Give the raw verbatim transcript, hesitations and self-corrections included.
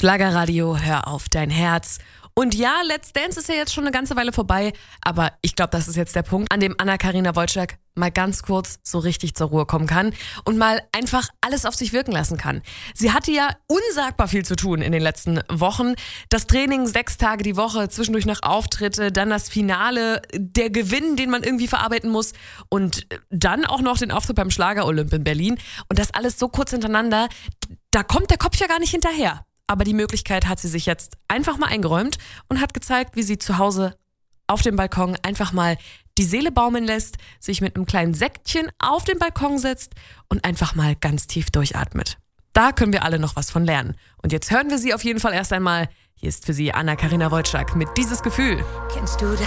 Schlagerradio, hör auf dein Herz. Und ja, Let's Dance ist ja jetzt schon eine ganze Weile vorbei, aber ich glaube, das ist jetzt der Punkt, an dem Anna-Karina Wojcik mal ganz kurz so richtig zur Ruhe kommen kann und mal einfach alles auf sich wirken lassen kann. Sie hatte ja unsagbar viel zu tun in den letzten Wochen. Das Training sechs Tage die Woche, zwischendurch noch Auftritte, dann das Finale, der Gewinn, den man irgendwie verarbeiten muss und dann auch noch den Auftritt beim Schlager-Olymp in Berlin. Und das alles so kurz hintereinander, da kommt der Kopf ja gar nicht hinterher. Aber die Möglichkeit hat sie sich jetzt einfach mal eingeräumt und hat gezeigt, wie sie zu Hause auf dem Balkon einfach mal die Seele baumeln lässt, sich mit einem kleinen Säckchen auf den Balkon setzt und einfach mal ganz tief durchatmet. Da können wir alle noch was von lernen. Und jetzt hören wir sie auf jeden Fall erst einmal. Hier ist für Sie Anna-Karina Wojcik mit Dieses Gefühl. Kennst du das?